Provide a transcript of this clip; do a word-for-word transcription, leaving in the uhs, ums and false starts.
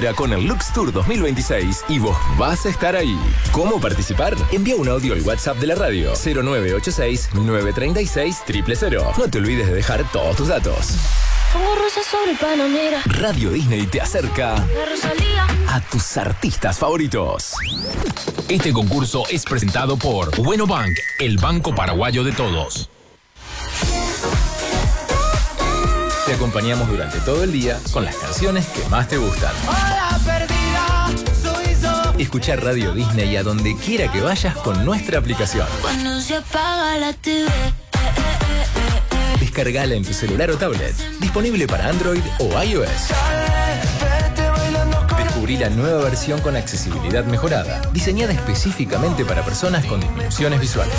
Vibra con el Lux Tour dos mil veintiséis y vos vas a estar ahí. ¿Cómo participar? Envía un audio al WhatsApp de la radio cero nueve ocho seis, nueve tres seis, cero cero cero. No te olvides de dejar todos tus datos. Pongo rosas sobre el Panamera. Radio Disney te acerca La Rosalía. a tus artistas favoritos. Este concurso es presentado por Bueno Bank, el banco paraguayo de todos. Te acompañamos durante todo el día con las canciones que más te gustan. Hola, perdida, soy yo. Escuchar Radio Disney a donde quiera que vayas con nuestra aplicación. Cuando se apaga la T V. Descargala en tu celular o tablet. Disponible para Android o iOS. Descubrí la nueva versión con accesibilidad mejorada, diseñada específicamente para personas con disminuciones visuales.